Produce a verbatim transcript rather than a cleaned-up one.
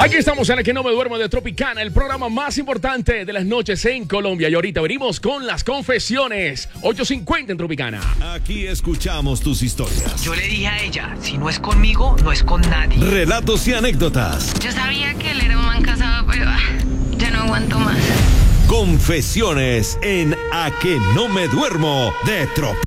Aquí estamos en el que no me duermo de Tropicana, el programa más importante de las noches en Colombia. Y ahorita venimos con las confesiones. ocho cincuenta en Tropicana. Aquí escuchamos tus historias. Yo le dije a ella, si no es conmigo, no es con nadie. Relatos y anécdotas. Yo sabía que él era un man casado, pero ah, ya no aguanto más. Confesiones en A que no me duermo de Tropicana.